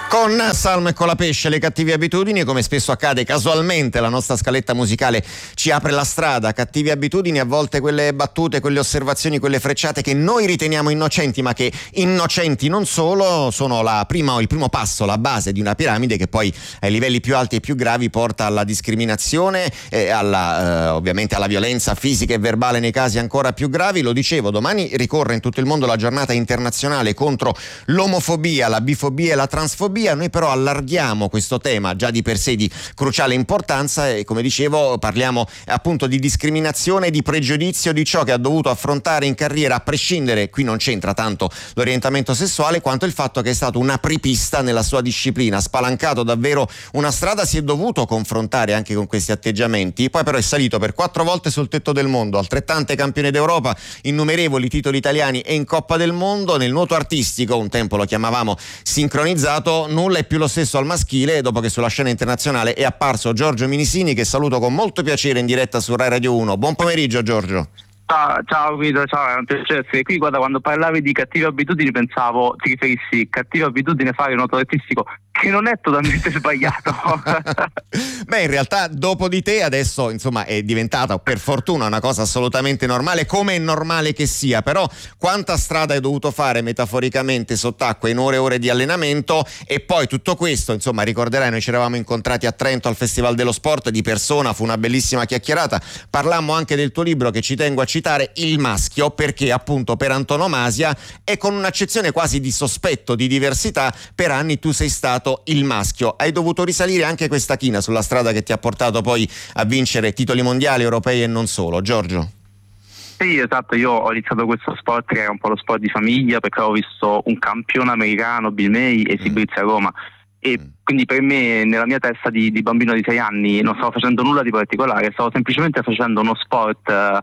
Con Salmo e Colapesce, le cattive abitudini, come spesso accade casualmente la nostra scaletta musicale ci apre la strada. Cattive abitudini, a volte quelle battute, quelle osservazioni, quelle frecciate che noi riteniamo innocenti, ma che innocenti non solo, sono il primo passo, la base di una piramide che poi ai livelli più alti e più gravi porta alla discriminazione e ovviamente alla violenza fisica e verbale nei casi ancora più gravi. Lo dicevo, domani ricorre in tutto il mondo la giornata internazionale contro l'omofobia, la bifobia e la transfobia. Noi però allarghiamo questo tema già di per sé di cruciale importanza e, come dicevo, parliamo appunto di discriminazione, di pregiudizio, di ciò che ha dovuto affrontare in carriera, a prescindere, qui non c'entra tanto l'orientamento sessuale quanto il fatto che è stato un apripista nella sua disciplina, ha spalancato davvero una strada, si è dovuto confrontare anche con questi atteggiamenti, poi però è salito per 4 volte sul tetto del mondo, altrettante campione d'Europa, innumerevoli titoli italiani e in Coppa del Mondo. Nel nuoto artistico, un tempo lo chiamavamo sincronizzato, nulla è più lo stesso al maschile dopo che sulla scena internazionale è apparso Giorgio Minisini, che saluto con molto piacere in diretta su Rai Radio 1. Buon pomeriggio Giorgio. Ciao Guido, ciao, è un piacere essere qui. Guarda, quando parlavi di cattive abitudini pensavo ti riferissi cattiva abitudine fare nuoto artistico, che non è totalmente sbagliato. Beh, in realtà dopo di te adesso insomma è diventata per fortuna una cosa assolutamente normale, come è normale che sia, però quanta strada hai dovuto fare metaforicamente sott'acqua in ore e ore di allenamento, e poi tutto questo, insomma, ricorderai, noi ci eravamo incontrati a Trento al Festival dello Sport di persona, fu una bellissima chiacchierata, parlammo anche del tuo libro che ci tengo a citare, Il maschio, perché appunto per antonomasia e con un'accezione quasi di sospetto di diversità per anni tu sei stato il maschio. Hai dovuto risalire anche questa china sulla strada che ti ha portato poi a vincere titoli mondiali, europei e non solo. Giorgio. Sì, esatto, io ho iniziato questo sport che era un po' lo sport di famiglia, perché ho visto un campione americano, Bill May, esibirsi a Roma. E quindi per me, nella mia testa di bambino di 6 anni, non stavo facendo nulla di particolare, stavo semplicemente facendo uno sport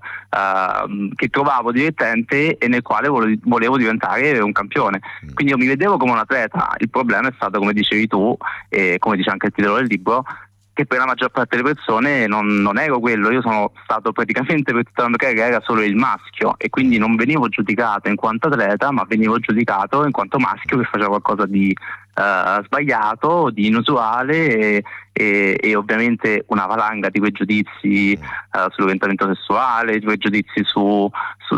che trovavo divertente e nel quale volevo diventare un campione. Quindi io mi vedevo come un atleta. Il problema è stato, come dicevi tu, e come dice anche il titolo del libro, che per la maggior parte delle persone non ero quello. Io sono stato praticamente per tutta la mia carriera solo il maschio, e quindi non venivo giudicato in quanto atleta, ma venivo giudicato in quanto maschio che faceva qualcosa di sbagliato, di inusuale, e ovviamente una valanga di quei giudizi sull'orientamento sessuale, di quei giudizi su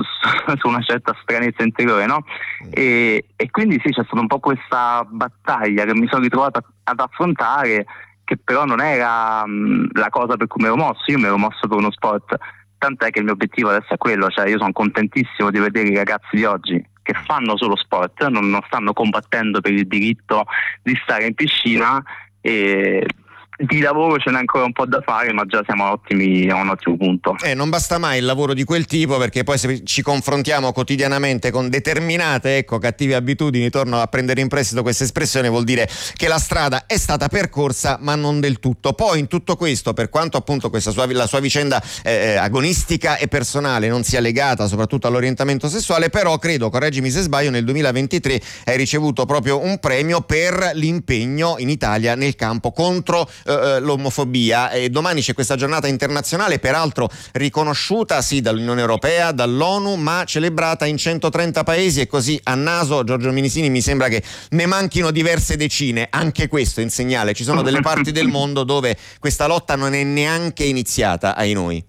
una certa stranezza interiore, no? E quindi sì, c'è stata un po' questa battaglia che mi sono ritrovato ad affrontare, che però non era la cosa per cui mi ero mosso. Io mi ero mosso per uno sport, tant'è che il mio obiettivo adesso è quello, cioè io sono contentissimo di vedere i ragazzi di oggi che fanno solo sport, non stanno combattendo per il diritto di stare in piscina, e di lavoro ce n'è ancora un po' da fare, ma già siamo a un ottimo punto. Non basta mai il lavoro di quel tipo, perché poi se ci confrontiamo quotidianamente con determinate cattive abitudini, torno a prendere in prestito questa espressione, vuol dire che la strada è stata percorsa ma non del tutto. Poi in tutto questo, per quanto appunto la sua vicenda agonistica e personale non sia legata soprattutto all'orientamento sessuale, però credo, correggimi se sbaglio, nel 2023 hai ricevuto proprio un premio per l'impegno in Italia nel campo contro l'omofobia, e domani c'è questa giornata internazionale, peraltro riconosciuta sì dall'Unione Europea, dall'ONU, ma celebrata in 130 paesi, e così a naso, Giorgio Minisini, mi sembra che ne manchino diverse decine. Anche questo è un segnale, ci sono delle parti del mondo dove questa lotta non è neanche iniziata, ai noi.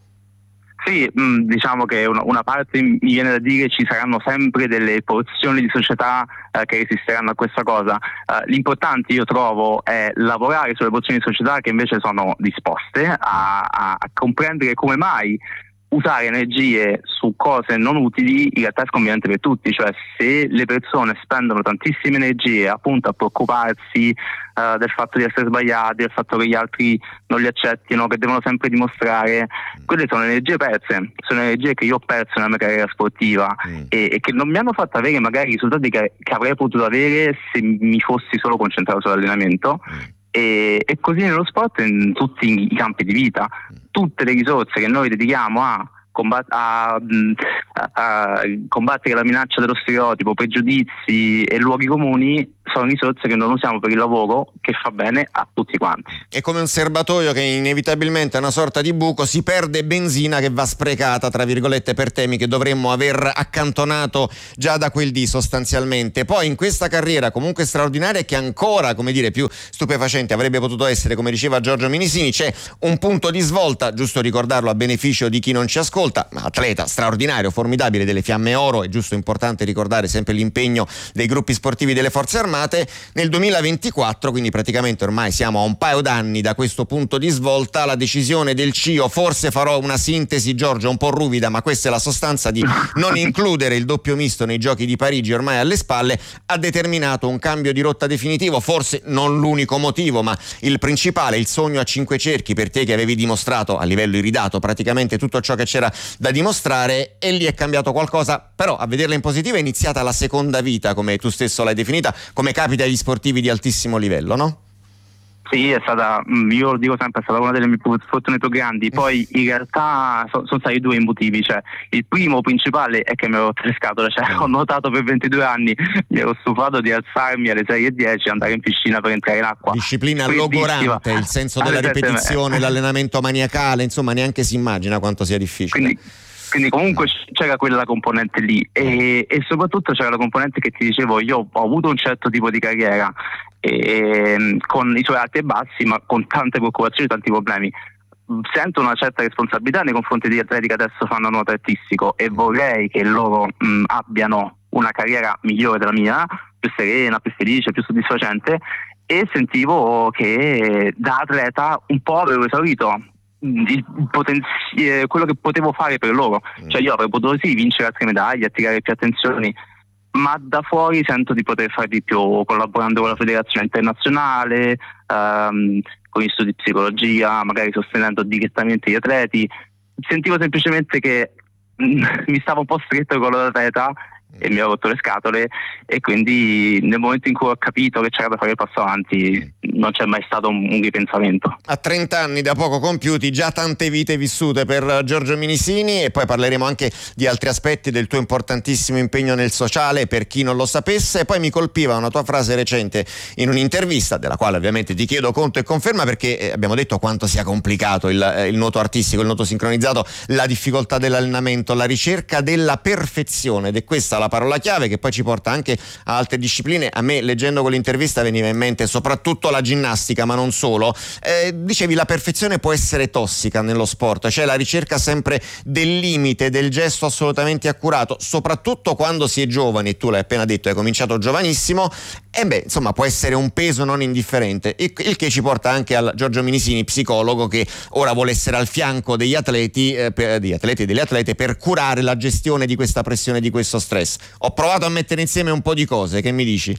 Sì, diciamo che una parte mi viene da dire ci saranno sempre delle porzioni di società che resisteranno a questa cosa. L'importante, io trovo, è lavorare sulle porzioni di società che invece sono disposte a comprendere come mai usare energie su cose non utili in realtà è sconveniente per tutti. Cioè, se le persone spendono tantissime energie appunto a preoccuparsi del fatto di essere sbagliati, del fatto che gli altri non li accettino, che devono sempre dimostrare, quelle sono energie perse, sono energie che io ho perso nella mia carriera sportiva e che non mi hanno fatto avere magari i risultati che avrei potuto avere se mi fossi solo concentrato sull'allenamento. E così nello sport, in tutti i campi di vita, tutte le risorse che noi dedichiamo a combattere la minaccia dello stereotipo, pregiudizi e luoghi comuni sono risorse che non usiamo per il lavoro, che fa bene a tutti quanti. È come un serbatoio che inevitabilmente è una sorta di buco, si perde benzina che va sprecata, tra virgolette, per temi che dovremmo aver accantonato già da quel dì sostanzialmente. Poi in questa carriera comunque straordinaria, che ancora, come dire, più stupefacente avrebbe potuto essere, come diceva Giorgio Minisini, c'è un punto di svolta, giusto ricordarlo a beneficio di chi non ci ascolta, atleta straordinario, formidabile, delle Fiamme Oro, è giusto, importante ricordare sempre l'impegno dei gruppi sportivi delle Forze Armate. Nel 2024, quindi praticamente ormai siamo a un paio d'anni da questo punto di svolta, la decisione del CIO, forse farò una sintesi, Giorgio, un po' ruvida, ma questa è la sostanza, di non includere il doppio misto nei giochi di Parigi ormai alle spalle, ha determinato un cambio di rotta definitivo, forse non l'unico motivo, ma il principale, il sogno a 5 cerchi per te che avevi dimostrato a livello iridato praticamente tutto ciò che c'era da dimostrare, e lì è cambiato qualcosa, però a vederla in positivo è iniziata la seconda vita, come tu stesso l'hai definita, come capita agli sportivi di altissimo livello, no? Sì, è stata, io lo dico sempre, è stata una delle mie fortune più grandi. Poi in realtà sono stati due i motivi, cioè il primo principale è che mi ero rotto le scatole, cioè ho nuotato per 22 anni, mi ero stufato di alzarmi alle 6:10 e andare in piscina per entrare in acqua. Disciplina logorante, il senso della ripetizione, l'allenamento maniacale, insomma neanche si immagina quanto sia difficile. Quindi comunque c'era quella componente lì e soprattutto c'era la componente che ti dicevo, io ho avuto un certo tipo di carriera con i suoi alti e bassi, ma con tante preoccupazioni, tanti problemi. Sento una certa responsabilità nei confronti degli atleti che adesso fanno nuoto artistico e vorrei che loro abbiano una carriera migliore della mia, più serena, più felice, più soddisfacente, e sentivo che da atleta un po' avevo esaurito quello che potevo fare per loro, cioè io avrei potuto sì vincere altre medaglie, attirare più attenzioni, ma da fuori sento di poter fare di più, collaborando con la federazione internazionale, con gli studi di psicologia, magari sostenendo direttamente gli atleti. Sentivo semplicemente che mi stavo un po' stretto con l'atleta e mi ho rotto le scatole, e quindi nel momento in cui ho capito che c'era da fare il passo avanti non c'è mai stato un ripensamento. A 30 anni da poco compiuti, già tante vite vissute per Giorgio Minisini, e poi parleremo anche di altri aspetti del tuo importantissimo impegno nel sociale, per chi non lo sapesse. E poi mi colpiva una tua frase recente in un'intervista, della quale ovviamente ti chiedo conto e conferma, perché abbiamo detto quanto sia complicato il nuoto artistico, il nuoto sincronizzato, la difficoltà dell'allenamento, la ricerca della perfezione, ed è questa la parola chiave che poi ci porta anche a altre discipline. A me, leggendo quell'intervista, veniva in mente soprattutto la ginnastica, ma non solo. Dicevi, la perfezione può essere tossica nello sport, cioè la ricerca sempre del limite, del gesto assolutamente accurato, soprattutto quando si è giovani, e tu l'hai appena detto, hai cominciato giovanissimo, e insomma può essere un peso non indifferente, il che ci porta anche al Giorgio Minisini, psicologo, che ora vuole essere al fianco degli atleti, degli atleti e delle atlete, per curare la gestione di questa pressione, di questo stress. Ho provato a mettere insieme un po' di cose, che mi dici?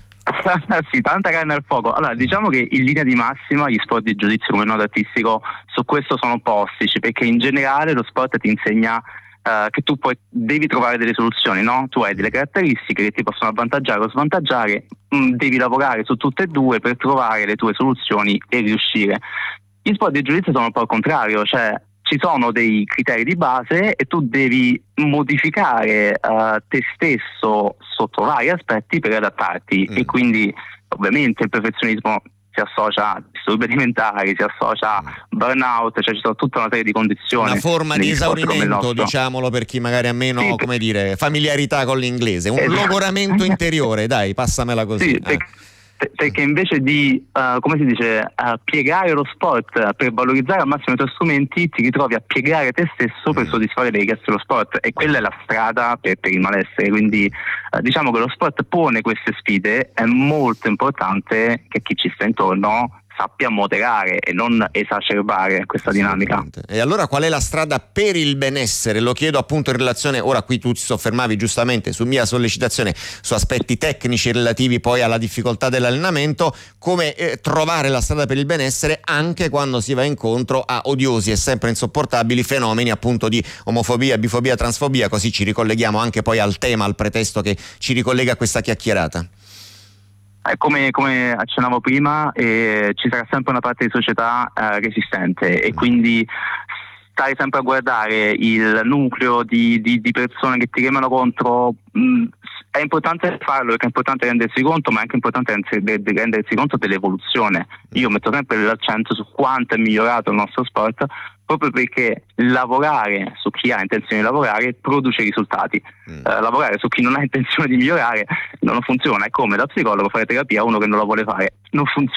Sì, tanta carne al fuoco. Allora, diciamo che in linea di massima gli sport di giudizio come il nuoto artistico su questo sono un po' ostici, perché in generale lo sport ti insegna che tu poi devi trovare delle soluzioni, no? Tu hai delle caratteristiche che ti possono avvantaggiare o svantaggiare, devi lavorare su tutte e due per trovare le tue soluzioni e riuscire. Gli sport di giudizio sono un po' al contrario, cioè ci sono dei criteri di base e tu devi modificare te stesso sotto vari aspetti per adattarti, e quindi ovviamente il perfezionismo si associa a disturbi alimentari, si associa a burnout, cioè ci sono tutta una serie di condizioni. Una forma di esaurimento, diciamolo, per chi magari ha meno, sì, come dire, familiarità con l'inglese, un logoramento interiore, dai, passamela così. Sì, perché invece di, come si dice, piegare lo sport per valorizzare al massimo i tuoi strumenti, ti ritrovi a piegare te stesso per soddisfare le richieste dello sport, e quella è la strada per il malessere. Quindi diciamo che lo sport pone queste sfide, è molto importante che chi ci sta intorno sappia moderare e non esacerbare questa dinamica. E allora qual è la strada per il benessere? Lo chiedo appunto in relazione, ora qui tu ti soffermavi giustamente su mia sollecitazione su aspetti tecnici relativi poi alla difficoltà dell'allenamento, come trovare la strada per il benessere anche quando si va incontro a odiosi e sempre insopportabili fenomeni appunto di omofobia, bifobia, transfobia, così ci ricolleghiamo anche poi al tema, al pretesto che ci ricollega a questa chiacchierata. Come accennavo prima, ci sarà sempre una parte di società resistente, e quindi stare sempre a guardare il nucleo di persone che ti remano contro, è importante farlo perché è importante rendersi conto, ma è anche importante rendersi conto dell'evoluzione. Io metto sempre l'accento su quanto è migliorato il nostro sport, proprio perché lavorare su chi ha intenzione di lavorare produce risultati. Lavorare su chi non ha intenzione di migliorare non funziona. È come da psicologo fare terapia a uno che non la vuole fare, non funziona.